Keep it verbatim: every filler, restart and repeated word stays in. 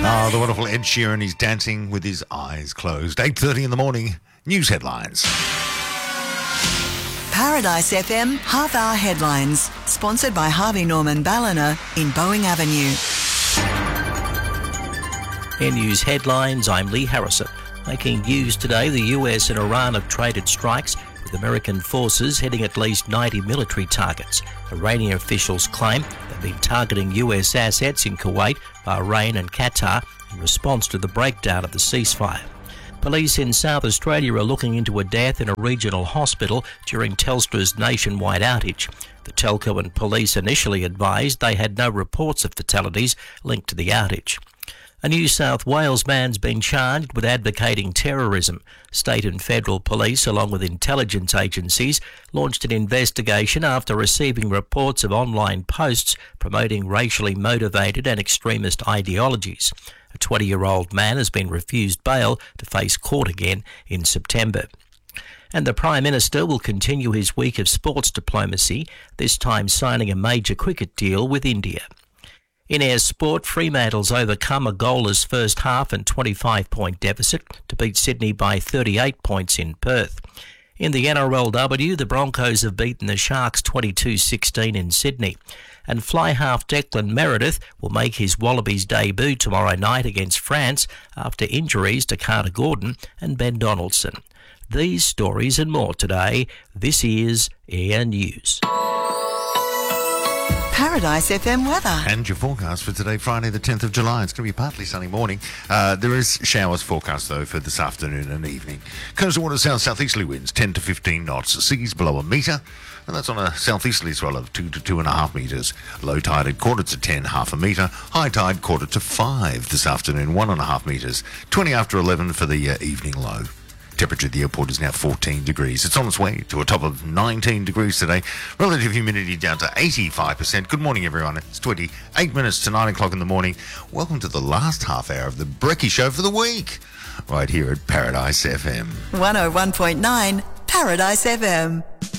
Ah, the wonderful Ed Sheeran. He's dancing with his eyes closed. eight thirty in the morning. News headlines. Paradise F M half-hour headlines. Sponsored by Harvey Norman Ballina in Boeing Avenue. In news headlines, I'm Lee Harrison. Making news today, the U S and Iran have traded strikes, with American forces hitting at least ninety military targets. Iranian officials claim they've been targeting U S assets in Kuwait, Bahrain and Qatar in response to the breakdown of the ceasefire. Police in South Australia are looking into a death in a regional hospital during Telstra's nationwide outage. The telco and police initially advised they had no reports of fatalities linked to the outage. A New South Wales man's been charged with advocating terrorism. State and federal police, along with intelligence agencies, launched an investigation after receiving reports of online posts promoting racially motivated and extremist ideologies. A twenty-year-old man has been refused bail to face court again in September. And the Prime Minister will continue his week of sports diplomacy, this time signing a major cricket deal with India. In Air Sport, Fremantle's overcome a goalless first half and twenty-five point deficit to beat Sydney by thirty-eight points in Perth. In the N R L W, the Broncos have beaten the Sharks twenty-two sixteen in Sydney. And fly half Declan Meredith will make his Wallabies debut tomorrow night against France after injuries to Carter Gordon and Ben Donaldson. These stories and more today. This is Air News. Paradise F M weather. And your forecast for today, Friday the tenth of July. It's going to be a partly sunny morning. Uh, there is showers forecast, though, for this afternoon and evening. Coastal water south-southeasterly winds, ten to fifteen knots. Seas below a metre. And that's on a southeasterly swell of two to two and a half metres. Low tide at quarter to ten, half a metre. High tide quarter to five this afternoon, one and a half metres. twenty after eleven for the uh, evening low. Temperature at the airport is now fourteen degrees. It's on its way to a top of nineteen degrees today. Relative humidity down to eighty-five percent. Good morning, everyone. It's twenty-eight minutes to nine o'clock in the morning. Welcome to the last half hour of the Brekkie Show for the week, right here at Paradise F M. one oh one point nine Paradise F M.